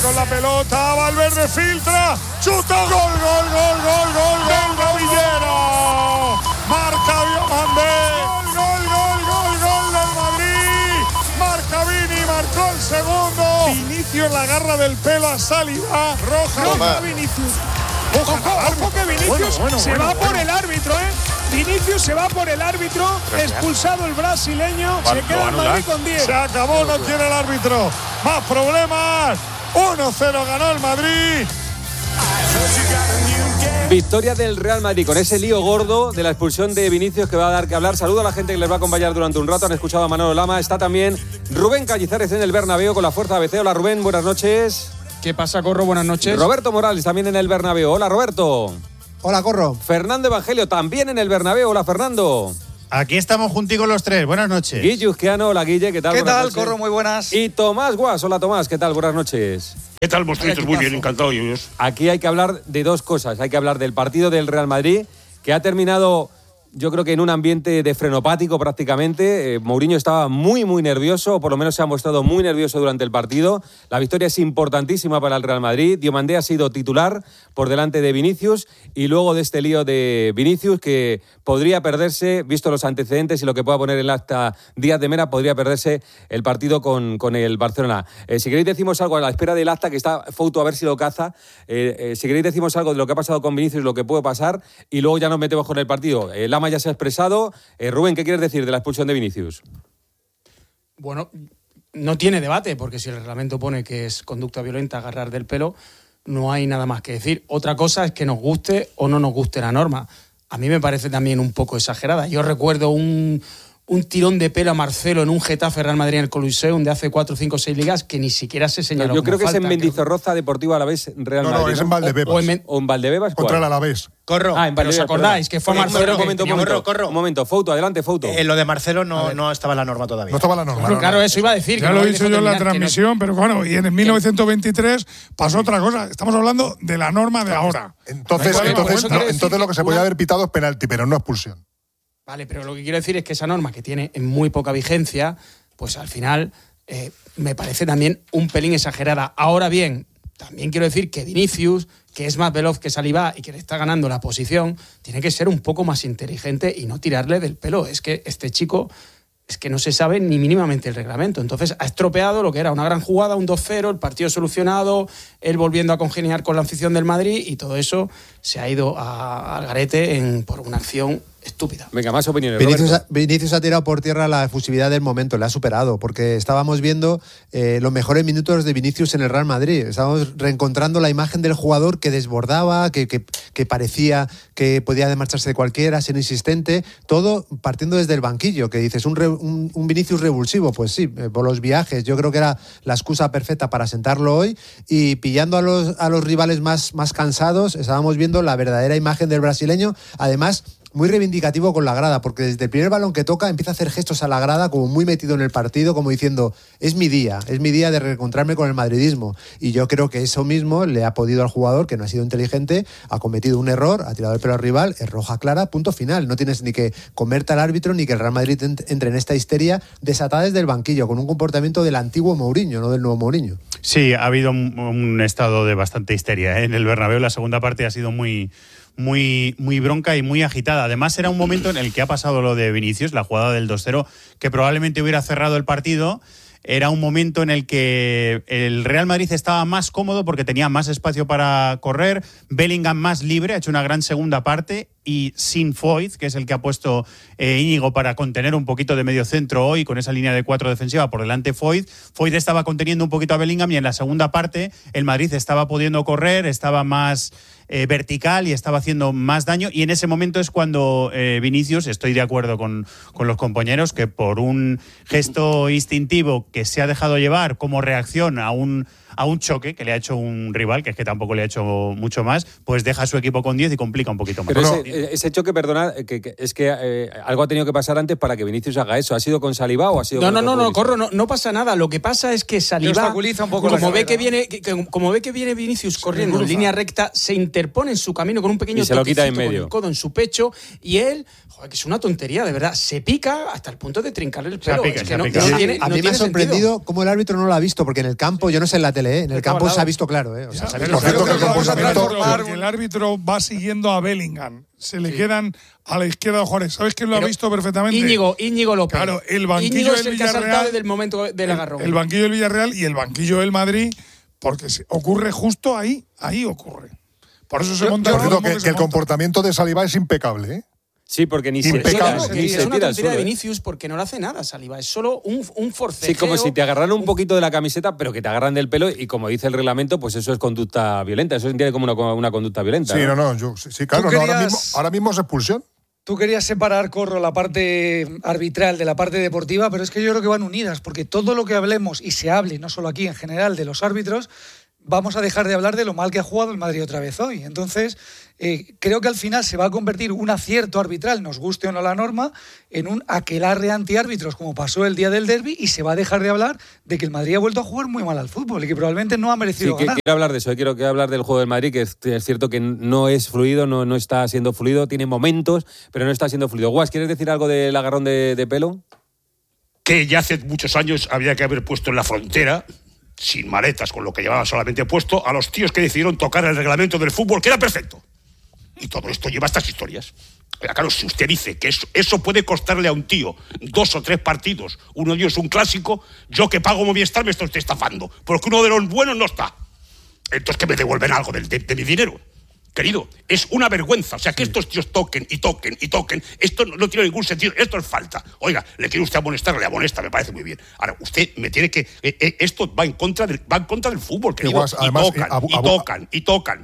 Con la pelota, Valverde filtra, chuta, gol, Villera. Marca Diomandé, gol del Madrid. Marca Vini, marcó el segundo. Vinicius la agarra del pelo a Saliba, roja Vinicius. Ojo que Vinicius se va por el árbitro, Vinicius se va por el árbitro, expulsado el brasileño, se queda el Madrid con 10. Se acabó, no quiere el árbitro. Más problemas. 1-0 ganó el Madrid. Victoria del Real Madrid con ese lío gordo de la expulsión de Vinicius que va a dar que hablar. Saludo a la gente que les va a acompañar durante un rato. Han escuchado a Manolo Lama. Está también Rubén Cañizares en el Bernabéu con la Fuerza ABC. Hola Rubén, buenas noches. ¿Qué pasa, Corro? Buenas noches. Roberto Morales también en el Bernabéu. Hola Roberto. Hola Corro. Fernando Evangelio también en el Bernabéu. Hola Fernando. Aquí estamos junticos los tres. Buenas noches. Guille Uzquiano. Hola Guille, ¿qué tal? ¿Qué tal, noches. Corro? Muy buenas. Y Tomás Guas. Hola Tomás, ¿qué tal? Buenas noches. ¿Qué tal, monstruitos? Muy bien, encantado. Aquí hay que hablar de dos cosas. Hay que hablar del partido del Real Madrid, que ha terminado, yo creo que en un ambiente de frenopático prácticamente. Mourinho estaba muy nervioso, o por lo menos se ha mostrado muy nervioso durante el partido. La victoria es importantísima para el Real Madrid. Diomandé ha sido titular por delante de Vinicius, y luego de este lío de Vinicius, que podría perderse, visto los antecedentes y lo que pueda poner en el acta Díaz de Mera, podría perderse el partido con el Barcelona. Si queréis decimos algo a la espera del acta, que está Fouto a ver si lo caza. Si queréis decimos algo de lo que ha pasado con Vinicius y lo que puede pasar, y luego ya nos metemos con el partido. Lama ya se ha expresado. Rubén, ¿qué quieres decir de la expulsión de Vinicius? Bueno, no tiene debate, porque si el reglamento pone que es conducta violenta agarrar del pelo, no hay nada más que decir. Otra cosa es que nos guste o no nos guste la norma. A mí me parece también un poco exagerada. Yo recuerdo un tirón de pelo a Marcelo en un Getafe Real Madrid en el Coliseum de hace 4, 5, 6 ligas que ni siquiera se señaló. Yo creo que falta, es en Mendizorroza, Deportivo Alavés, Real Madrid. No, es en Valdebebas. O en Valdebebas. Contra el Alavés. Corro. En pero ¿os acordáis que fue Marcelo? Un momento, Fouto, adelante, Fouto. Lo de Marcelo no estaba en la norma todavía. No estaba la norma. Claro, eso iba a decir. Ya lo he dicho yo en la transmisión, pero bueno, y en 1923 pasó otra cosa. Estamos hablando de la norma de ahora. Entonces lo que se podía haber pitado es penalti, pero no expulsión. Vale, pero lo que quiero decir es que esa norma, que tiene muy poca vigencia, pues al final me parece también un pelín exagerada. Ahora bien, también quiero decir que Vinicius, que es más veloz que Saliba y que le está ganando la posición, tiene que ser un poco más inteligente y no tirarle del pelo. Es que este chico es que no se sabe ni mínimamente el reglamento. Entonces ha estropeado lo que era una gran jugada, un 2-0, el partido solucionado, él volviendo a congeniar con la afición del Madrid, y todo eso se ha ido al garete por una acción estúpida. Venga, más opiniones. Vinicius ha tirado por tierra la efusividad del momento, le ha superado, porque estábamos viendo los mejores minutos de Vinicius en el Real Madrid. Estábamos reencontrando la imagen del jugador que desbordaba, que parecía que podía marcharse de cualquiera, ser insistente, todo partiendo desde el banquillo, que dices, un Vinicius revulsivo. Pues sí, por los viajes, yo creo que era la excusa perfecta para sentarlo hoy, y pillando a los rivales más cansados, estábamos viendo la verdadera imagen del brasileño, además muy reivindicativo con la grada, porque desde el primer balón que toca empieza a hacer gestos a la grada, como muy metido en el partido, como diciendo, es mi día de reencontrarme con el madridismo. Y yo creo que eso mismo le ha podido al jugador, que no ha sido inteligente, ha cometido un error, ha tirado el pelo al rival, es roja clara, punto final. No tienes ni que comerte al árbitro, ni que el Real Madrid entre en esta histeria desatada desde el banquillo, con un comportamiento del antiguo Mourinho, no del nuevo Mourinho. Sí, ha habido un estado de bastante histeria en el Bernabéu. La segunda parte ha sido muy bronca y muy agitada. Además, era un momento en el que ha pasado lo de Vinicius, la jugada del 2-0, que probablemente hubiera cerrado el partido. Era un momento en el que el Real Madrid estaba más cómodo porque tenía más espacio para correr, Bellingham más libre, ha hecho una gran segunda parte, y sin Foyth, que es el que ha puesto Íñigo para contener un poquito de medio centro hoy, con esa línea de 4 defensiva por delante Foyth estaba conteniendo un poquito a Bellingham, y en la segunda parte el Madrid estaba pudiendo correr, estaba más vertical y estaba haciendo más daño, y en ese momento es cuando Vinicius, estoy de acuerdo con los compañeros, que por un gesto instintivo que se ha dejado llevar como reacción a un choque que le ha hecho un rival, que es que tampoco le ha hecho mucho más, pues deja a su equipo con 10 y complica un poquito más. Pero ese choque, perdona, es que algo ha tenido que pasar antes para que Vinicius haga eso. ¿Ha sido con Saliba o ha sido No, Corro, no pasa nada. Lo que pasa es que Saliba, un poco como ve que viene Vinicius corriendo en línea recta, se interpone en su camino con un pequeño toquecito con el codo en su pecho, y él, que es una tontería, de verdad, se pica hasta el punto de trincarle el pelo. A mí me ha sorprendido cómo el árbitro no lo ha visto, porque en el campo, yo no sé el lateral tele, ¿eh? En el campo se ha visto claro, ¿eh? O sea, se ha visto Pero claro. creo que vamos a transformar porque el árbitro va siguiendo a Bellingham. Se le quedan a la izquierda de Juárez. ¿Sabes quién lo ha Pero visto perfectamente? Íñigo López. Claro, el banquillo Íñigo es del el que ha saltado Villarreal. desde el momento del agarrón. El banquillo del Villarreal y el banquillo del Madrid, porque ocurre justo ahí. Ahí ocurre. Por eso se monta Por cierto, como que se el monta. comportamiento de Saliba es impecable, ¿eh? Sí, porque ni se Impecable. tira, ni Es se una tira al tontería de suelo, ¿eh? Vinicius porque no le hace nada Saliba. Es solo un forcejeo. Sí, como si te agarraran un poquito de la camiseta, pero que te agarran del pelo y como dice el reglamento, pues eso es conducta violenta. Eso se entiende como una conducta violenta. Sí, ¿no? sí, claro. ¿Tú No, querías- ahora mismo es expulsión. Tú querías separar, Corro, la parte arbitral de la parte deportiva, pero es que yo creo que van unidas, porque todo lo que hablemos y se hable, no solo aquí, en general, de los árbitros, vamos a dejar de hablar de lo mal que ha jugado el Madrid otra vez hoy. Entonces, creo que al final se va a convertir un acierto arbitral, nos guste o no la norma, en un aquelarre antiárbitros, como pasó el día del derbi, y se va a dejar de hablar de que el Madrid ha vuelto a jugar muy mal al fútbol y que probablemente no ha Sí, merecido quiero ganar. hablar de eso. Quiero hablar del juego del Madrid, que es cierto que no es fluido, no está siendo fluido, tiene momentos, pero no está siendo fluido. Guas, ¿quieres decir algo del agarrón de pelo? Que ya hace muchos años había que haber puesto en la frontera, sin maletas, con lo que llevaba solamente puesto, a los tíos que decidieron tocar el reglamento del fútbol, que era perfecto. Y todo esto lleva a estas historias. Oiga, claro, si usted dice que eso puede costarle a un tío 2 o 3 partidos, uno de ellos un clásico, yo que pago Movistar me estoy estafando, porque uno de los buenos no está. Entonces que me devuelven algo de mi dinero. Querido, es una vergüenza. O sea, que estos tíos toquen y toquen y toquen. Esto no tiene ningún sentido. Esto es falta. Oiga, ¿le quiere usted amonestar? Le amonesta, me parece muy bien. Ahora, usted me tiene que... esto va en contra del fútbol, querido. Igual, además, Y tocan.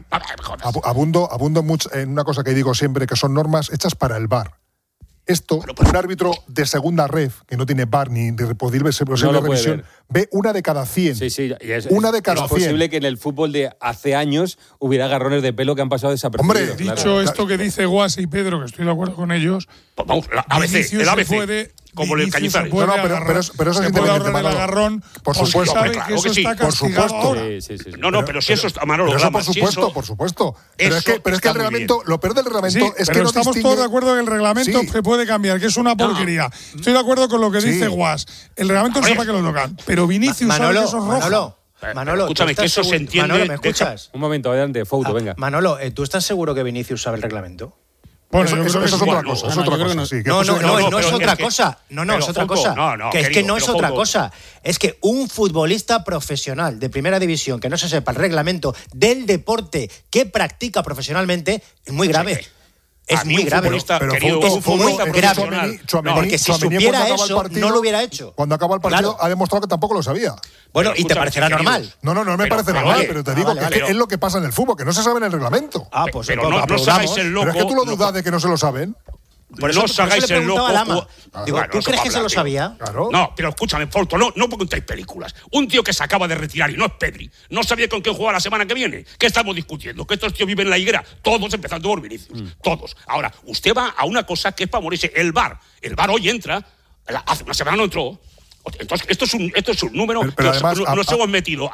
Abundo mucho en una cosa que digo siempre, que son normas hechas para el VAR. Esto, un árbitro de segunda ref, que no tiene VAR ni de posible No lo puede revisión, ve una de cada 100. Sí, y Una de cada es 100. posible que en el fútbol de hace años hubiera agarrones de pelo que han pasado desapercibidos. Hombre, claro. Dicho esto que dice Guas y Pedro, que estoy de acuerdo con ellos, Pues vamos, Vinicius el ABC, se puede, como el Vinicius Cañizares. se puede No, pero agarrar, eso es se puede inteligente, ahorrar el Manolo. agarrón Por porque supuesto. sabe Claro que eso que sí, está por castigado supuesto. ahora. Sí. No, pero si eso está, Manolo, Pero eso por Rama, si supuesto, eso- por supuesto. Pero es eso que el está muy reglamento, bien. lo peor del reglamento Sí, es que pero no estamos distingue- todos de acuerdo que el reglamento Sí. se puede cambiar, que es una porquería. Estoy de acuerdo con lo que Sí. dice Guas. El reglamento no sepa que lo tocan. Pero Vinicius sabe que eso es rojo. Manolo, Escúchame, ¿tú que estás eso se seguro- entiende- Manolo, ¿me escuchas? Un momento, adelante, Fouto, venga. Manolo, ¿tú estás seguro que Vinicius sabe el reglamento? Bueno, Eso yo creo que es sí. otra No, cosa. no, Es no, otra yo creo cosa. que no. Sí, que No, eso no, sí- no, pero no es es otra que- cosa. No, pero, es otra Fouto, cosa. no, Que es que querido, no es pero, otra Fouto. cosa. Es que un futbolista profesional de primera división que no se sepa el reglamento del deporte que practica profesionalmente es muy grave. Es A mí muy un grave. futbolista, Pero querido, Fouto, un futbolista muy profesional. Tchouaméni, Porque si Tchouaméni, supiera cuando acaba el eso, partido- no lo hubiera hecho. Cuando acaba el partido Claro. ha demostrado que tampoco lo sabía. Bueno, Pero y te escúchame, parecerá querido. normal. No me Pero- parece pero normal, vale. pero te digo vale, que vale. es lo que pasa en el fútbol, que no se sabe en el reglamento. Ah, pues Pero entonces no aplaudamos. hagáis el loco. Pero es que tú lo no- dudas de que no se lo saben. Por eso no os hagáis le el preguntaba loco. a Lama. Digo, Bueno, ¿tú eso crees para que se lo hablar, tío. sabía? Claro. No, pero escúchame, Fausto, no me contáis películas. Un tío que se acaba de retirar y no es Pedri, no sabía con quién jugar la semana que viene. ¿Qué estamos discutiendo? Que estos tíos viven en la higuera, todos empezando por Vinicius, todos. Ahora, usted va a una cosa que es para morirse, el VAR. El VAR hoy entra, hace una semana no entró. Entonces, esto es un número Pero que además, nos hemos metido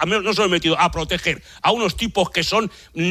a proteger a unos tipos que son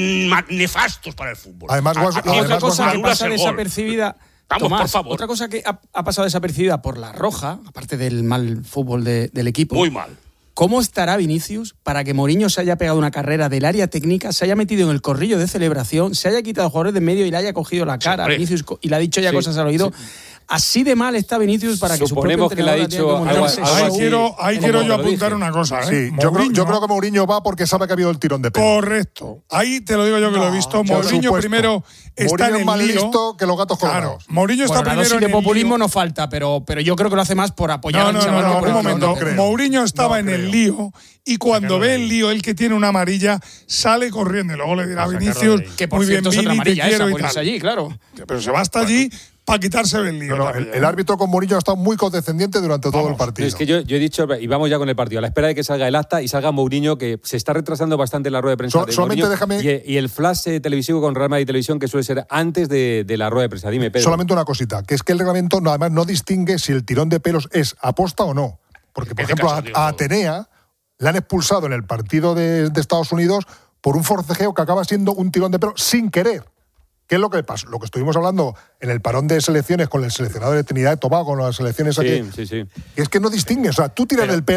nefastos para el fútbol. Además, Guas- Aquí Y además, otra Guas- cosa que anulas pasa el gol. desapercibida. Vamos, Tomás, por favor. Otra cosa que ha pasado desapercibida por la roja, aparte del mal fútbol del equipo. Muy mal. ¿Cómo estará Vinicius para que Mourinho se haya pegado una carrera del área técnica, se haya metido en el corrillo de celebración, se haya quitado jugadores de en medio y le haya cogido la cara a hombre. Vinicius y le ha dicho ya Sí, cosas al oído? Así de mal está Vinicius para que su propio Suponemos que le ha entrenador dicho tenga que montar algo- ese algo show. así. Ahí como quiero te yo lo apuntar dije. una cosa. Sí, yo Mourinho- creo que Mourinho va porque sabe que ha habido el tirón de pelo. Correcto. Ahí te lo digo yo que lo he visto. Por Mourinho supuesto. primero está Mourinho es en más el lío. listo que los gatos Claro, colgados. Mourinho está Bueno, la primero dosis en de el populismo lío. no falta, pero yo creo que lo hace más por apoyar al chaval. que por Un el momento. no creo. Mourinho estaba No en el creo. lío y cuando ve el lío, el que tiene una amarilla, sale corriendo y luego le dirá a Vinicius, Que por muy bien, cierto es otra Vini, te amarilla esa, quiero y ponerse tal. allí, claro. Pero se va hasta allí para quitarse del lío. No, también, el árbitro con Mourinho ha estado muy condescendiente durante todo el partido. Es que yo he dicho, y vamos ya con el partido, a la espera de que salga el acta y salga Mourinho, que se está retrasando bastante la rueda de prensa. de Solamente Mourinho, déjame- y el flash televisivo con Real Madrid Televisión, que suele ser antes de la rueda de prensa. Dime, Pedro. Solamente una cosita, que es que el reglamento además no distingue si el tirón de pelos es aposta o no. Porque, por En este ejemplo, caso, digo, a Atenea le han expulsado en el partido de Estados Unidos por un forcejeo que acaba siendo un tirón de pelo sin querer. ¿Qué es lo que pasa? Lo que estuvimos hablando en el parón de selecciones con el seleccionador de Trinidad y Tobago, con las selecciones aquí. Sí. Es que no distingue. O sea, tú tiras del pelo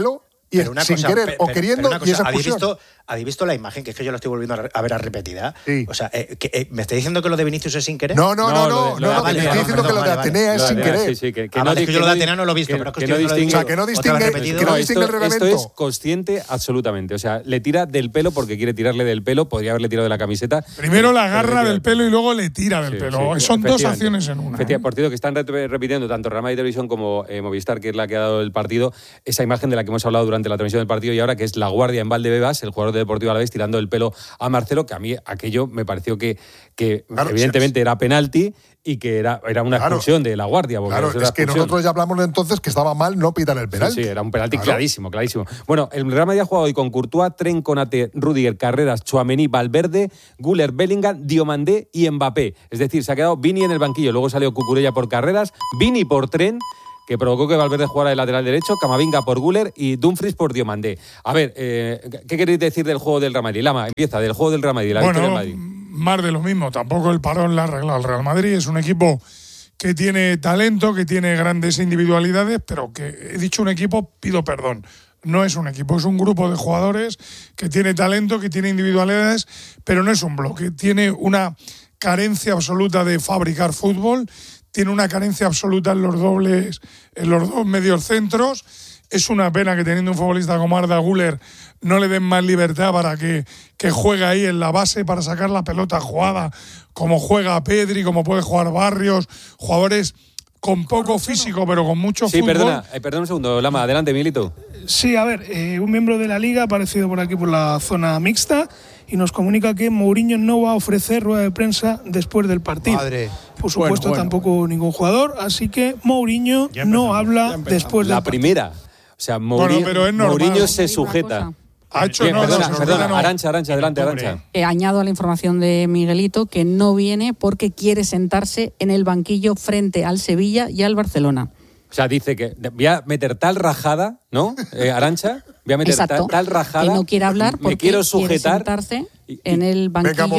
y sin querer o queriendo, y esa expulsión. ¿Habéis visto la imagen? Que es que yo la estoy volviendo a ver a repetida. Sí. O sea, ¿me estáis diciendo que lo de Vinicius es sin querer? No, te estoy diciendo que lo de Atenea es sin querer. Sí, que no, es que yo lo de Atenea no lo he visto, pero es que no distingue. O sea, que no distingue el reglamento. Esto es consciente absolutamente. O sea, le tira del pelo porque quiere tirarle del pelo, podría haberle tirado de la camiseta. Primero la agarra del pelo y luego le tira del pelo. Son dos acciones en una. Por cierto, que están repitiendo tanto Real Madrid Televisión como Movistar, que es la que ha dado el partido, esa imagen de la que hemos hablado durante la transmisión del partido y ahora, que es la guardia en Valdebebas, el jugador de Deportivo Alavés, tirando el pelo a Marcelo, que a mí aquello me pareció que claro, evidentemente era penalti y que era una expulsión de la guardia. Claro, es que nosotros ya hablamos entonces que estaba mal no pitar el penalti. Sí, era un penalti clarísimo. Bueno, el Real Madrid ha jugado hoy con Courtois, Tren, Konaté, Rudiger, Carreras, Tchouaméni, Valverde, Güler, Bellingham, Diomandé y Mbappé. Es decir, se ha quedado Vini en el banquillo, luego salió Cucurella por Carreras, Vini por Tren, que provocó que Valverde jugara de lateral derecho, Camavinga por Güler y Dumfries por Diomandé. A ver, ¿qué queréis decir del juego del Real Madrid? Lama, empieza, del juego del Real Madrid, la victoria del Madrid. Más de lo mismo, tampoco el parón la ha arreglado el Real Madrid, es un equipo que tiene talento, que tiene grandes individualidades, pero que, he dicho un equipo, pido perdón, no es un equipo, es un grupo de jugadores que tiene talento, que tiene individualidades, pero no es un bloque, tiene una carencia absoluta de fabricar fútbol, tiene una carencia absoluta en los dos medios centros. Es una pena que teniendo un futbolista como Arda Güler no le den más libertad para que juegue ahí en la base para sacar la pelota jugada, como juega Pedri, como puede jugar Barrios, jugadores con poco físico pero con mucho fútbol. Sí, perdona un segundo, Lama, adelante, Milito. Sí, a ver, un miembro de la Liga ha aparecido por aquí por la zona mixta y nos comunica que Mourinho no va a ofrecer rueda de prensa después del partido. Madre. Por supuesto, tampoco ningún jugador, así que Mourinho no habla después del partido. La primera. O sea, Mourinho se sujeta. Ha hecho perdona, Arantxa, adelante, Arantxa. Añado a la información de Miguelito que no viene porque quiere sentarse en el banquillo frente al Sevilla y al Barcelona. O sea, dice que voy a meter tal rajada, ¿no, Arantxa? Voy a meter tal rajada. Que no quiere hablar porque me quiero sujetar, quiere sentarse en el banquillo.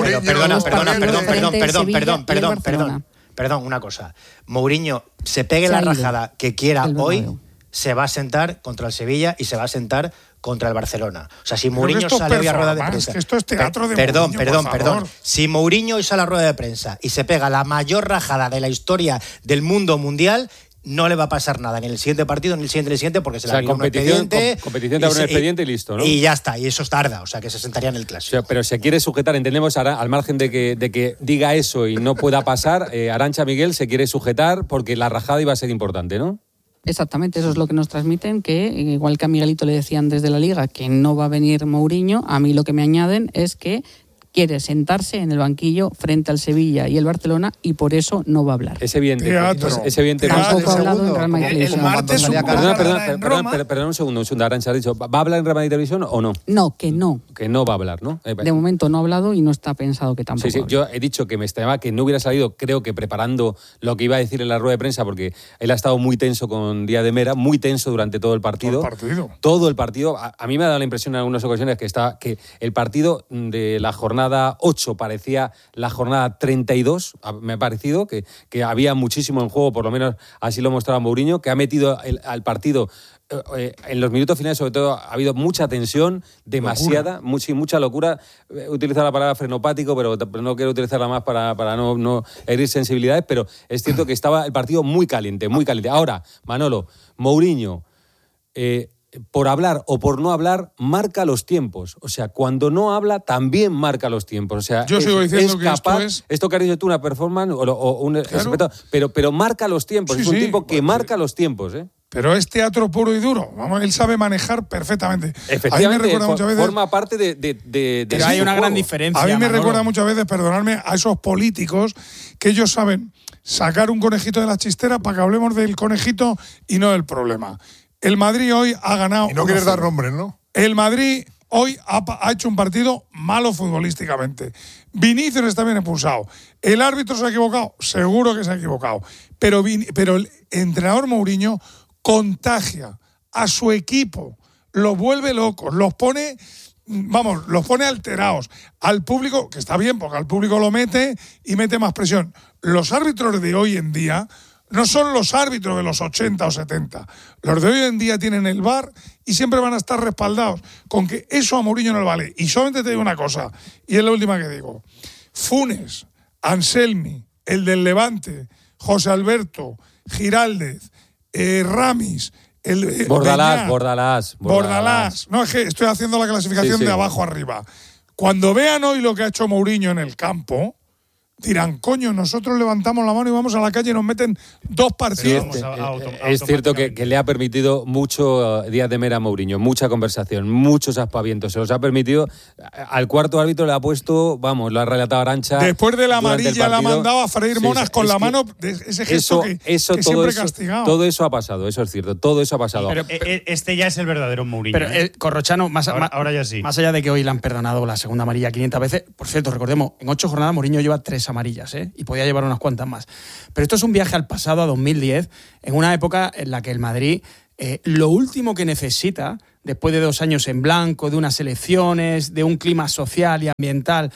Perdón, una cosa. Mourinho se pegue la rajada que quiera hoy, se va a sentar contra el Sevilla y se va a sentar contra el Barcelona. O sea, si Mourinho sale hoy a rueda de prensa... Que esto es teatro de Perdón. Mourinho. Si Mourinho hoy sale a rueda de prensa y se pega la mayor rajada de la historia del mundo mundial, no le va a pasar nada ni en el siguiente partido ni en el siguiente porque se le abre un expediente. Competición te abre un expediente y listo, ¿no? Y ya está, y eso tarda, o sea que se sentaría en el clásico. O sea, pero se quiere sujetar, entendemos, al margen de que diga eso y no pueda pasar, Arantxa Miguel se quiere sujetar porque la rajada iba a ser importante, ¿no? Exactamente, eso es lo que nos transmiten, que igual que a Miguelito le decían desde la Liga que no va a venir Mourinho, a mí lo que me añaden es que quiere sentarse en el banquillo frente al Sevilla y el Barcelona y por eso no va a hablar. Es evidente. Tampoco ha hablado en Real Madrid Televisión. El martes Perdón un segundo, Arantxa, has dicho, ¿va a hablar en Real Madrid Televisión o no? No, que no. Que no va a hablar, ¿no? De momento no ha hablado y no está pensado que tampoco. Sí, yo he dicho que me extrañaba que no hubiera salido, creo que preparando lo que iba a decir en la rueda de prensa, porque él ha estado muy tenso con Díaz de Mera, muy tenso durante todo el partido. Todo el partido. A mí me ha dado la impresión en algunas ocasiones que el partido de la jornada 8 parecía la jornada 32, me ha parecido que había muchísimo en juego, por lo menos así lo mostraba Mourinho, que ha metido al partido en los minutos finales, sobre todo, ha habido mucha tensión, demasiada, mucha locura. He utilizado la palabra frenopático, pero no quiero utilizarla más para no herir sensibilidades, pero es cierto que estaba el partido muy caliente, muy caliente. Ahora, Manolo, Mourinho, por hablar o por no hablar, marca los tiempos. O sea, cuando no habla, también marca los tiempos. O sea, yo sigo diciendo que capaz, esto es... Esto que has dicho tú, una performance o un... Claro. Pero marca los tiempos. Es un tipo que marca los tiempos, ¿eh? Pero es teatro puro y duro. Vamos, él sabe manejar perfectamente. Efectivamente, a mí me recuerda muchas veces, forma parte de pero hay una gran diferencia. A mí me recuerda muchas veces, perdonadme, a esos políticos que ellos saben sacar un conejito de la chistera para que hablemos del conejito y no del problema. El Madrid hoy ha ganado... Y no quieres dar nombres, ¿no? El Madrid hoy ha hecho un partido malo futbolísticamente. Vinicius está bien expulsado. ¿El árbitro se ha equivocado? Seguro que se ha equivocado. Pero el entrenador Mourinho contagia a su equipo, los vuelve locos, los pone alterados. Al público, que está bien, porque al público lo mete y mete más presión. Los árbitros de hoy en día no son los árbitros de los 80 o 70. Los de hoy en día tienen el VAR y siempre van a estar respaldados con que eso a Mourinho no le vale. Y solamente te digo una cosa, y es la última que digo. Funes, Anselmi, el del Levante, José Alberto, Giraldez, Ramis, Bordalás. No, es que estoy haciendo la clasificación de abajo arriba. Cuando vean hoy lo que ha hecho Mourinho en el campo, dirán, coño, nosotros levantamos la mano y vamos a la calle y nos meten 2 partidos. Es cierto que le ha permitido mucho Díaz de Mera a Mourinho, mucha conversación, muchos aspavientos. Se los ha permitido. Al cuarto árbitro le ha puesto, vamos, lo ha relatado Arantxa. Después de la amarilla la mandaba a freír monas con la mano, ese gesto que siempre castigado. Todo eso ha pasado, eso es cierto, todo eso ha pasado. Pero este ya es el verdadero Mourinho. Pero Corrochano, ahora ya sí. Más allá de que hoy le han perdonado la segunda amarilla 500 veces, por cierto, recordemos, en 8 jornadas Mourinho lleva 3 amarillas, y podía llevar unas cuantas más. Pero esto es un viaje al pasado, a 2010, en una época en la que el Madrid lo último que necesita, después de 2 años en blanco, de unas elecciones, de un clima social y ambiental,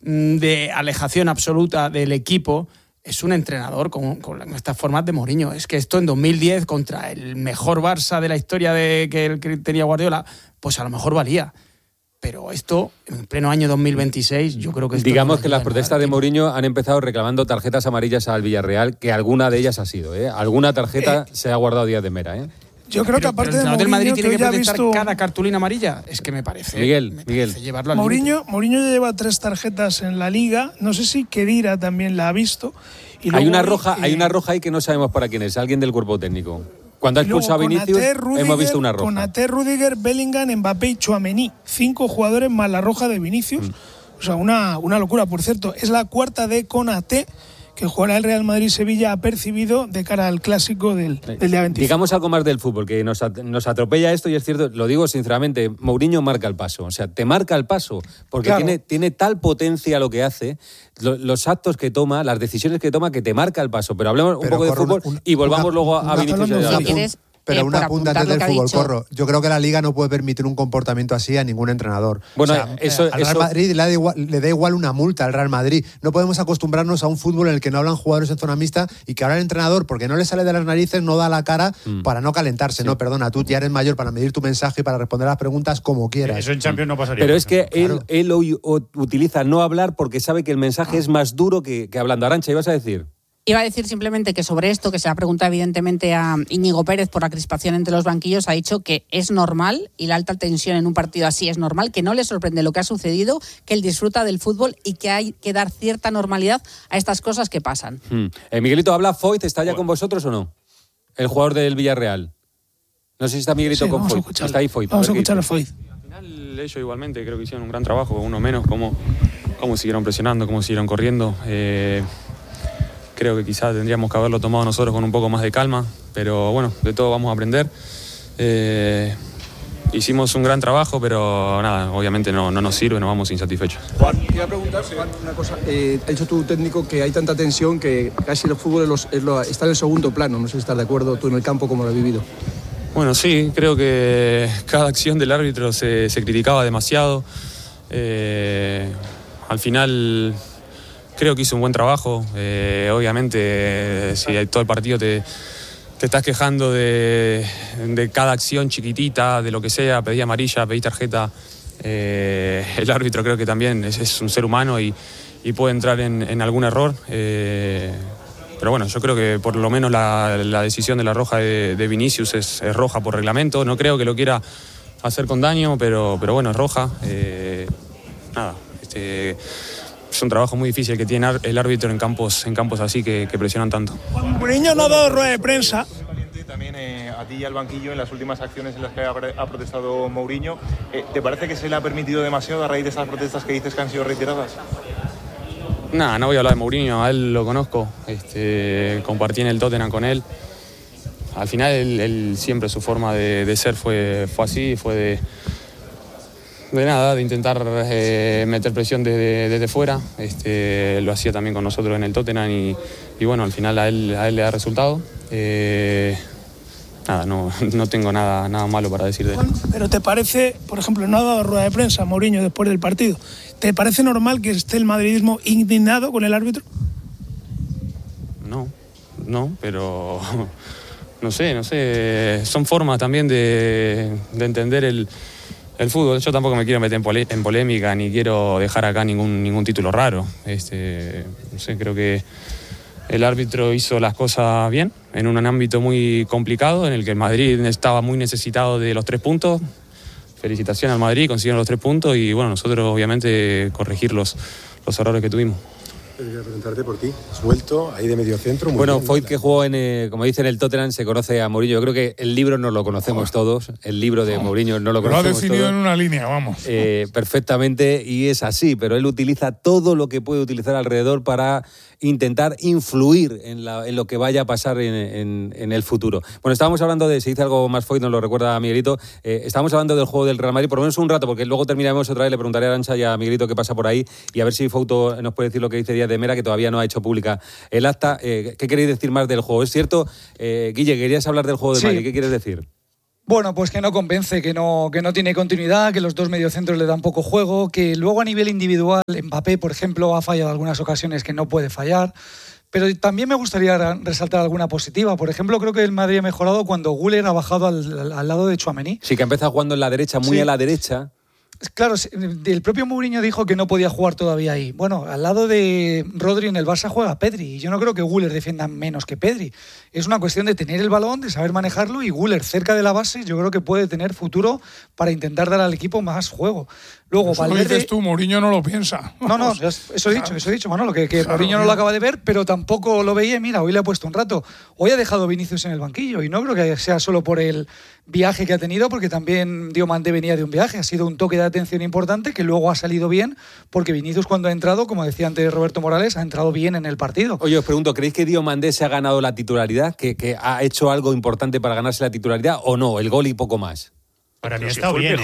de alejación absoluta del equipo, es un entrenador con estas formas de Mourinho. Es que esto en 2010, contra el mejor Barça de la historia que tenía Guardiola, pues a lo mejor valía. Pero esto, en pleno año 2026, yo creo que... Digamos que las protestas de Mourinho han empezado reclamando tarjetas amarillas al Villarreal, que alguna de ellas ha sido, Alguna tarjeta se ha guardado Díaz de Mera, Yo creo que aparte de Mourinho, Madrid tiene que protestar visto... cada cartulina amarilla. Es que me parece... Miguel. Llevarlo al Mourinho ya lleva 3 tarjetas en la Liga. No sé si Khedira también la ha visto. Y hay una roja ahí que no sabemos para quién es, alguien del cuerpo técnico. Cuando ha expulsado a Vinicius, hemos visto una roja. Konaté, Rüdiger, Bellingham, Mbappé y Tchouaméni. 5 jugadores más la roja de Vinicius. O sea, una locura. Por cierto, es la 4ª de Konaté que jugará el Real Madrid-Sevilla ha percibido de cara al clásico del día 25. Digamos algo más del fútbol, que nos atropella esto y es cierto, lo digo sinceramente, Mourinho marca el paso, o sea, te marca el paso, porque claro, tiene tal potencia lo que hace, los actos que toma, las decisiones que toma, que te marca el paso. Pero hablemos un poco de fútbol y volvamos luego a Vinicius de la Liga. Pero una punta antes del fútbol, Corro. Yo creo que la Liga no puede permitir un comportamiento así a ningún entrenador. Bueno, al Real Madrid le da igual una multa al Real Madrid. No podemos acostumbrarnos a un fútbol en el que no hablan jugadores en zona mixta y que ahora el entrenador, porque no le sale de las narices, no da la cara para no calentarse. Sí. No, perdona, tú ya eres mayor para medir tu mensaje y para responder a las preguntas como quieras. Eso en Champions no pasaría. Pero es que él hoy utiliza no hablar porque sabe que el mensaje es más duro que hablando. Arantxa, ¿ibas a decir? Iba a decir simplemente que sobre esto, que se ha preguntado evidentemente a Íñigo Pérez por la crispación entre los banquillos, ha dicho que es normal, y la alta tensión en un partido así es normal, que no le sorprende lo que ha sucedido, que él disfruta del fútbol y que hay que dar cierta normalidad a estas cosas que pasan. Miguelito, ¿habla Foyt? ¿Está ya con vosotros o no? El jugador del Villarreal. No sé si está Miguelito con Foyt. Está ahí Foyt. Vamos a escuchar a Foyt. Al final ellos igualmente creo que hicieron un gran trabajo, uno menos, cómo siguieron presionando, cómo siguieron corriendo. Creo que quizás tendríamos que haberlo tomado nosotros con un poco más de calma, pero bueno, de todo vamos a aprender. Hicimos un gran trabajo, pero nada, obviamente no nos sirve, nos vamos insatisfechos. Juan, quería preguntar, Juan, una cosa. Ha dicho tu técnico que hay tanta tensión que casi el fútbol está en el segundo plano. No sé si estás de acuerdo tú en el campo, cómo lo has vivido. Bueno, sí, creo que cada acción del árbitro se criticaba demasiado. Al final... Creo que hizo un buen trabajo. Obviamente, si todo el partido te estás quejando de cada acción chiquitita, de lo que sea, pedí amarilla, pedí tarjeta, el árbitro creo que también es un ser humano y puede entrar en algún error. Pero bueno, yo creo que por lo menos la decisión de la roja de Vinicius es roja por reglamento. No creo que lo quiera hacer con daño, pero bueno, es roja. Nada, es un trabajo muy difícil que tiene el árbitro en campos así que presionan tanto. Mourinho no ha dado rueda de prensa. También a ti y al banquillo en las últimas acciones en las que ha protestado Mourinho. ¿Te parece que se le ha permitido demasiado a raíz de esas protestas que dices que han sido reiteradas? No voy a hablar de Mourinho, a él lo conozco, compartí en el Tottenham con él. Al final él siempre su forma de ser fue así, fue de intentar meter presión desde fuera. Lo hacía también con nosotros en el Tottenham y bueno, al final a él le da resultado. No tengo nada malo para decir de él. Pero ¿te parece, por ejemplo, no ha dado rueda de prensa Mourinho después del partido? ¿Te parece normal que esté el madridismo indignado con el árbitro? ¿no? Pero no sé, son formas también de entender el fútbol. Yo tampoco me quiero meter en polémica ni quiero dejar acá ningún título raro. No sé, creo que el árbitro hizo las cosas bien en un ámbito muy complicado en el que el Madrid estaba muy necesitado de los 3 puntos. Felicitaciones al Madrid, consiguieron los 3 puntos y bueno, nosotros obviamente corregir los errores que tuvimos. Quería preguntarte por ti. Has vuelto ahí de medio centro. Bueno, Foyt, que jugó como dice en el Tottenham, se conoce a Mourinho. Yo creo que el libro no lo conocemos todos. El libro de Mourinho no lo conocemos todos. Lo ha definido en una línea, vamos. Perfectamente, y es así. Pero él utiliza todo lo que puede utilizar alrededor para intentar influir en lo que vaya a pasar en el futuro. Bueno, estábamos hablando se dice algo más Foyt, nos lo recuerda a Miguelito. Estábamos hablando del juego del Real Madrid, por lo menos un rato, porque luego terminaremos otra vez. Le preguntaré a Arantxa y a Miguelito qué pasa por ahí y a ver si Fouto nos puede decir lo que dice Díaz de Mera, que todavía no ha hecho pública el acta. ¿Qué queréis decir más del juego? ¿Es cierto? Guille, querías hablar del juego del Madrid. ¿Qué quieres decir? Bueno, pues que no convence, que no tiene continuidad, que los dos mediocentros le dan poco juego, que luego a nivel individual Mbappé, por ejemplo, ha fallado algunas ocasiones que no puede fallar. Pero también me gustaría resaltar alguna positiva. Por ejemplo, creo que el Madrid ha mejorado cuando Güler ha bajado al lado de Tchouaméni. Sí, que empieza jugando en la derecha, muy a la derecha. Claro, el propio Mourinho dijo que no podía jugar todavía ahí. Bueno, al lado de Rodri en el Barça juega Pedri y yo no creo que Güler defienda menos que Pedri. Es una cuestión de tener el balón, de saber manejarlo, y Güler cerca de la base yo creo que puede tener futuro para intentar dar al equipo más juego. Luego, eso Valverde... dices tú, Mourinho no lo piensa. No, eso he dicho, Manolo, que Mourinho no lo acaba de ver, pero tampoco lo veía. Mira, hoy le ha puesto un rato. Hoy ha dejado Vinicius en el banquillo y no creo que sea solo por el viaje que ha tenido, porque también Diomandé venía de un viaje. Ha sido un toque de atención importante que luego ha salido bien, porque Vinicius cuando ha entrado, como decía antes Roberto Morales, ha entrado bien en el partido. Oye, os pregunto, ¿creéis que Diomandé se ha ganado la titularidad? ¿Que ha hecho algo importante para ganarse la titularidad o no? El gol y poco más. Para mí ha estado bien.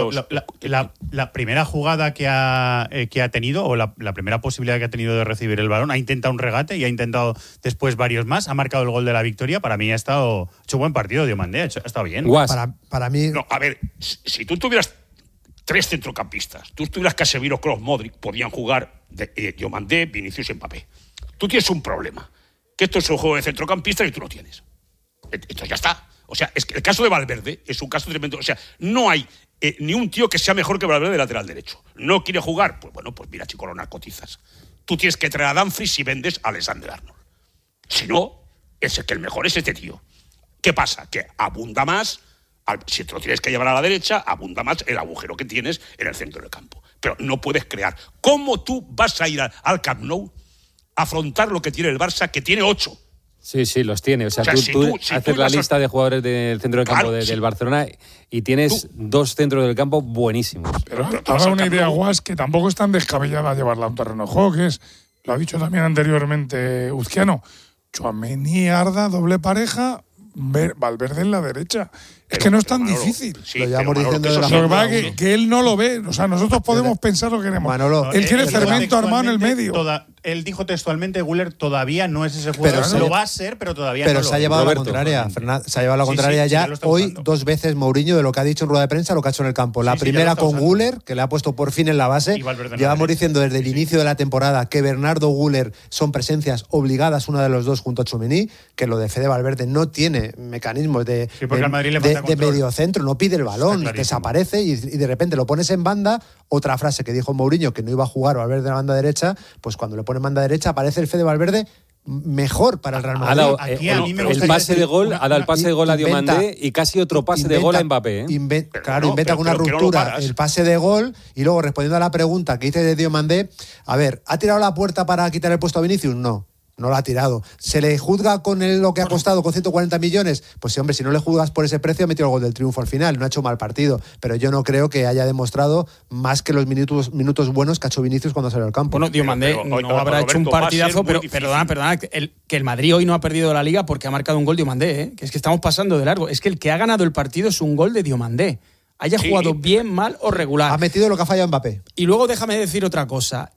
La primera jugada que ha tenido, o la primera posibilidad que ha tenido de recibir el balón, ha intentado un regate y ha intentado después varios más. Ha marcado el gol de la victoria. Para mí ha hecho buen partido Diomandé. Ha estado bien. Para mí... No, a ver, si tú tuvieras 3 centrocampistas, tú tuvieras Casemiro, Kroos, Modric, podían jugar Diomandé, Vinicius y Mbappé. Tú tienes un problema, que esto es un juego de centrocampistas y tú lo tienes. Entonces ya está. O sea, es que el caso de Valverde es un caso tremendo. O sea, no hay ni un tío que sea mejor que Valverde de lateral derecho. ¿No quiere jugar? Pues bueno, pues mira, chico, lo narcotizas. Tú tienes que traer a Dumfries si vendes a Alexander Arnold. Si no, es que el mejor es este tío. ¿Qué pasa? Que abunda más, si te lo tienes que llevar a la derecha, abunda más el agujero que tienes en el centro del campo. Pero no puedes crear. ¿Cómo tú vas a ir al Camp Nou a afrontar lo que tiene el Barça, que tiene 8? Sí, los tiene. O sea, tú haces la lista de jugadores del centro del campo del Barcelona y tienes 2 centros del campo buenísimos. Pero ahora una idea, Guas, que tampoco es tan descabellada llevarla a un terreno de juego, que es, lo ha dicho también anteriormente Uzquiano, Tchouaméni, Arda, doble pareja, Valverde en la derecha. Es que no es tan difícil. Lo llevamos diciendo de la Lo que pasa es que él no lo ve. O sea, nosotros podemos pensar lo que queremos. Manolo, él quiere fermento armado en el medio. Él dijo textualmente, Güler todavía no es ese jugador. Lo va a ser, pero todavía no lo es. Pero se ha llevado la contraria, Fernando. Se ha llevado la contraria ya hoy 2 veces Mourinho de lo que ha dicho en rueda de prensa, lo que ha hecho en el campo. La primera con Güler, que le ha puesto por fin en la base. Llevamos diciendo desde el inicio de la temporada que Bernardo, Güler son presencias obligadas, una de los dos junto a Tchouaméni, que lo de Fede Valverde no tiene mecanismos de medio centro, no pide el balón, desaparece y de repente lo pones en banda. Otra frase que dijo Mourinho, que no iba a jugar Valverde en la banda derecha, pues cuando le pone en banda derecha aparece el Fede Valverde mejor para el Real Madrid. Ha dado el pase de gol a Diomandé y casi otro pase de gol a Mbappé. Inventa con una ruptura el pase de gol y luego respondiendo a la pregunta que hice de Diomandé, a ver, ¿ha tirado la puerta para quitar el puesto a Vinicius? No lo ha tirado. ¿Se le juzga con lo que ha costado, con 140 millones? Pues sí, hombre, si no le juzgas por ese precio, ha metido el gol del triunfo al final. No ha hecho mal partido. Pero yo no creo que haya demostrado más que los minutos buenos que ha hecho Vinicius cuando salió al campo. Bueno, Diomandé no habrá hecho un partidazo, pero perdona, que el Madrid hoy no ha perdido la Liga porque ha marcado un gol Diomandé, ¿eh? Que es que estamos pasando de largo. Es que el que ha ganado el partido es un gol de Diomandé. Haya jugado bien, mal o regular. Ha metido lo que ha fallado Mbappé. Y luego déjame decir otra cosa.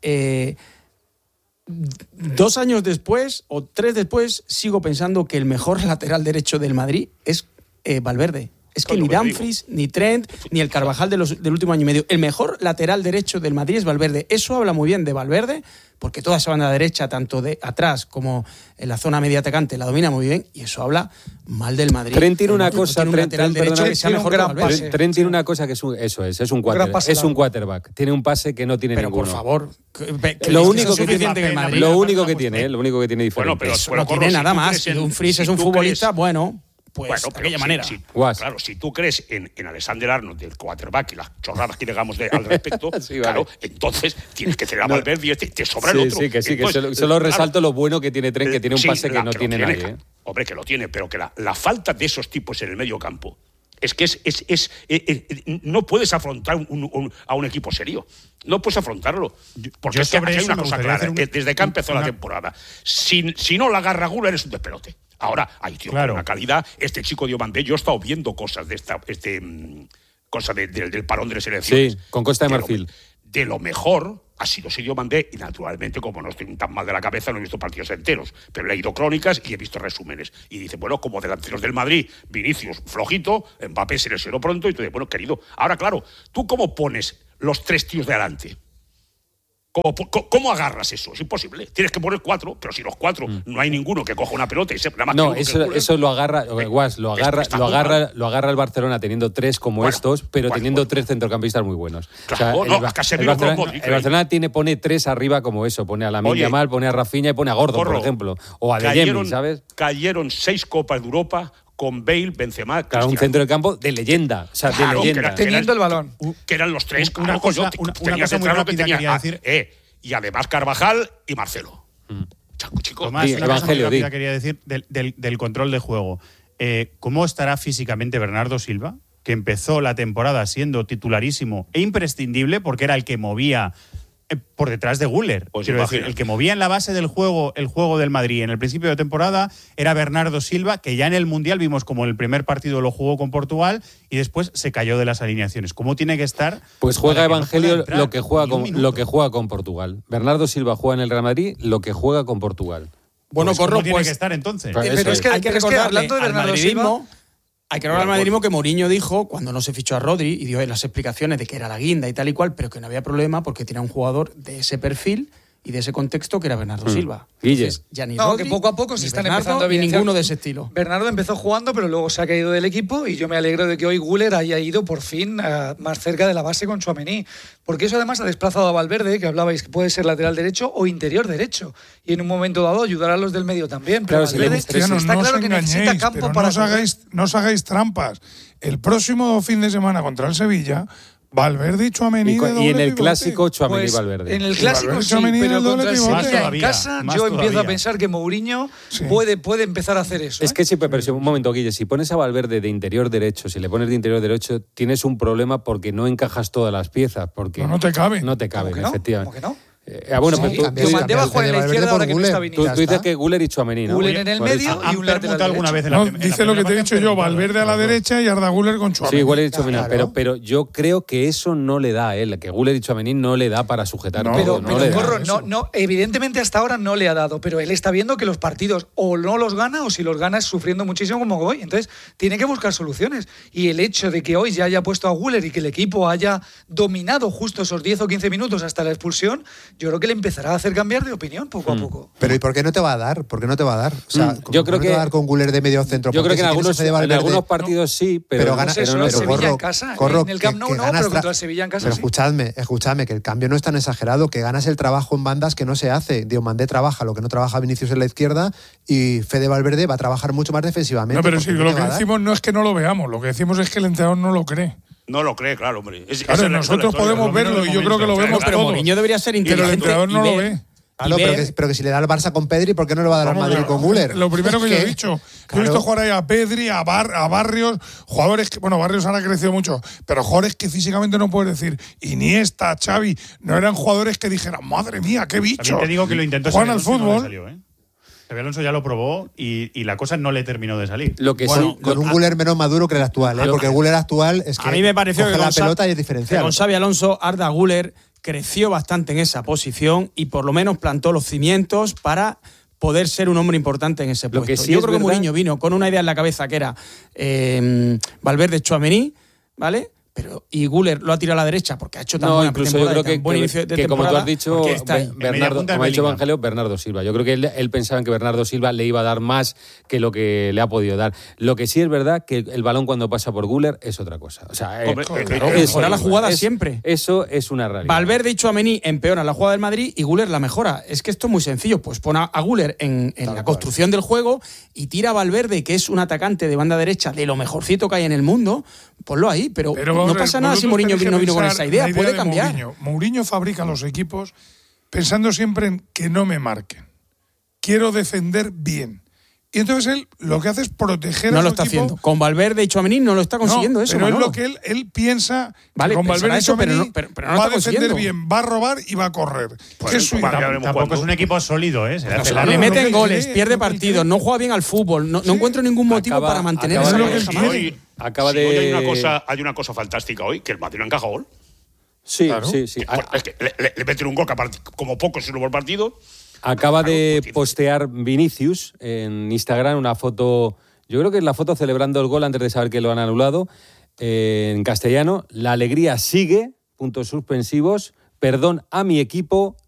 2 años después o 3 después sigo pensando que el mejor lateral derecho del Madrid es Valverde. Es que ni Dumfries, ni Trent, ni el Carvajal del último año y medio. El mejor lateral derecho del Madrid es Valverde. Eso habla muy bien de Valverde, porque toda esa banda derecha, tanto de atrás como en la zona media atacante, la domina muy bien, y eso habla mal del Madrid. Trent tiene una cosa, tiene un lateral derecho que sea mejor que Valverde. Trent tiene una cosa que es un quarterback. Tiene un pase que no tiene ninguno. Pero por favor, lo único que tiene diferente. Pero no tiene nada más. Dumfries es un futbolista, bueno, de aquella manera. Claro, si tú crees en Alexander Arnold, del quarterback, y las chorradas que digamos al respecto, sí, claro, entonces tienes que tener a Valverde y te sobra el otro. Sí, que solo resalto lo bueno que tiene Trent, que tiene un pase que no tiene nadie. Hombre, que lo tiene, pero que la falta de esos tipos en el medio campo es que no puedes afrontar a un equipo serio. No puedes afrontarlo. Porque es que aquí hay una cosa clara, desde que empezó la temporada. Si no la agarra Guller, eres un despelote. Ahora, hay tío, con una calidad. Este chico Diomandé, yo he estado viendo cosas de del parón de las elecciones. Sí, con Costa de Marfil. De lo mejor ha sido Diomandé, y naturalmente, como no estoy tan mal de la cabeza, no he visto partidos enteros, pero he leído crónicas y he visto resúmenes. Y dice, bueno, como delanteros del Madrid, Vinicius flojito, Mbappé se lesionó pronto, y tú dices, bueno, querido, ahora claro, ¿tú cómo pones los 3 tíos de adelante? ¿Cómo agarras eso? Es imposible. Tienes que poner 4, pero si los 4 no hay ninguno que coja una pelota y se nada más. No, eso lo agarra, lo agarra el Barcelona teniendo 3 como estos, pero teniendo 3 centrocampistas muy buenos. Claro, o sea, el Barcelona pone 3 arriba como eso, pone a Lamine Yamal, pone a Rafinha y pone a Gordon, por ejemplo, o a Adeyemi, ¿sabes? Cayeron 6 Copas de Europa con Bale, Benzema, claro, un centro de campo de leyenda, o sea, de leyenda. Teniendo el balón. Que eran los 3. Una cosa muy rápida quería decir. Y además Carvajal y Marcelo. Chico, Tomás, una cosa muy rápida quería decir del control de juego. ¿Cómo estará físicamente Bernardo Silva, que empezó la temporada siendo titularísimo e imprescindible porque era el que movía por detrás de Güler? Pues quiero decir, el que movía en la base del juego, el juego del Madrid en el principio de temporada era Bernardo Silva, que ya en el Mundial vimos como el primer partido lo jugó con Portugal y después se cayó de las alineaciones. ¿Cómo tiene que estar? Pues juega Evangelio lo que juega con Portugal. Bernardo Silva juega en el Real Madrid lo que juega con Portugal. Bueno, pues ¿cómo tiene que estar entonces? Pero es que hay que recordar, hablando de Bernardo Silva, hay que recordar al madridismo que Mourinho dijo cuando no se fichó a Rodri y dio las explicaciones de que era la guinda y tal y cual, pero que no había problema porque tenía un jugador de ese perfil y de ese contexto que era Bernardo Silva. Entonces, ya ni Rodri, que poco a poco se están Bernardo, empezando a evidenciar. Ninguno de ese estilo. Bernardo empezó jugando, pero luego se ha caído del equipo y yo me alegro de que hoy Güler haya ido por fin más cerca de la base con Tchouaméni, porque eso además ha desplazado a Valverde, que hablabais que puede ser lateral derecho o interior derecho, y en un momento dado ayudar a los del medio también. Pero claro, Valverde está claro que necesita campo para... No os hagáis trampas. El próximo fin de semana contra el Sevilla, Valverde y Tchouaméni y en el clásico Tchouaméni y Valverde. En el clásico sí, pero contra el Sevilla en casa yo empiezo a pensar que Mourinho puede empezar a hacer eso. Es que sí, pero un momento, Guille, si pones a Valverde de interior derecho, si le pones de interior derecho, tienes un problema porque no encajas todas las piezas. Porque no te cabe. No te cabe, efectivamente. ¿Cómo que no? Bueno, pues tú mandé bajo en la izquierda ahora que no está viniendo. Tú dices que Güler y Tchouaméni, ¿no? Güler en el medio y un lateral alguna vez dice lo que te he dicho yo, Valverde a la derecha y Arda Güler con Tchouaméni. Sí, Güler y Tchouaméni, pero yo creo que eso no le da a él, que Güler y Tchouaméni no le da para sujetar. No, evidentemente hasta ahora no le ha dado, pero él está viendo que los partidos o no los gana o si los gana es sufriendo muchísimo como hoy. Entonces tiene que buscar soluciones. Y el hecho de que hoy ya haya puesto a Güler y que el equipo haya dominado justo esos 10 o 15 minutos hasta la expulsión, yo creo que le empezará a hacer cambiar de opinión poco a poco. Pero ¿y por qué no te va a dar? ¿Por qué no te va a dar? O sea, yo creo que te va a dar con Güler de medio centro. Yo creo que en algunos partidos sí, pero gana Sevilla en casa. En el Camp Nou no, pero contra el Sevilla en casa sí. Escuchadme, que el cambio no es tan exagerado, que ganas el trabajo en bandas que no se hace. Diomandé trabaja lo que no trabaja Vinicius en la izquierda y Fede Valverde va a trabajar mucho más defensivamente. No, pero sí, lo que decimos no es que no lo veamos, lo que decimos es que el entrenador no lo cree. No lo cree, claro, hombre. Claro, nosotros podemos verlo y yo creo que lo vemos pero Mourinho debería ser inteligente. Pero el entrenador no lo ve. Claro, pero que si le da al Barça con Pedri, ¿por qué no le va a dar al Madrid con Güler? Lo primero que yo he dicho. Yo he visto jugar ahí a Pedri, a Barrios, jugadores que, bueno, Barrios ahora ha crecido mucho, pero jugadores que físicamente no puedes decir. Iniesta, Xavi, no eran jugadores que dijeran, madre mía, qué bicho. También te digo que lo intentó Juegan al fútbol. No salió, Xabi Alonso ya lo probó y la cosa no le terminó de salir. Lo que con un Güler menos maduro que el actual, porque el Güler actual es que a mí me pareció coge que la pelota y es diferencial. Con Xabi Alonso, Arda Güler creció bastante en esa posición y por lo menos plantó los cimientos para poder ser un hombre importante en ese puesto. Yo creo que Mourinho vino con una idea en la cabeza que era Valverde, Tchouaméni, ¿vale? Y Güler lo ha tirado a la derecha porque ha hecho tan buena pretemporada. Yo creo que como tú has dicho, Bernardo, como ha dicho Evangelio, Bernardo Silva. Yo creo que él pensaba que Bernardo Silva le iba a dar más que lo que le ha podido dar. Lo que sí es verdad que el balón cuando pasa por Güler es otra cosa. O sea, mejora la jugada siempre. Eso es una realidad. Valverde y Tchouaméni empeoran la jugada del Madrid y Güler la mejora. Es que esto es muy sencillo. Pues pon a Güler en la construcción del juego y tira a Valverde, que es un atacante de banda derecha de lo mejorcito que hay en el mundo, ponlo ahí. Pero no pasa nada si Mourinho no vino con esa idea. Puede cambiar. Mourinho fabrica los equipos pensando siempre en que no me marquen. Quiero defender bien. Y entonces él lo que hace es proteger a su equipo. No lo está haciendo. Con Valverde y Tchouaméni no lo está consiguiendo eso. Pero es lo que él piensa. Vale, con Valverde y Tchouaméni pero no va a defender bien, va a robar y va a correr. Tampoco es un equipo sólido, ¿eh? Le meten goles, pierde partidos, no juega bien al fútbol, no encuentro ningún motivo para mantenerse. Hay una cosa fantástica hoy, que el Madrid no encaja gol. Sí, claro. sí. Es que le meten un gol como pocos en un partido. Acaba de postear Vinicius en Instagram una foto, yo creo que es la foto celebrando el gol antes de saber que lo han anulado, en castellano. La alegría sigue, puntos suspensivos, perdón a mi equipo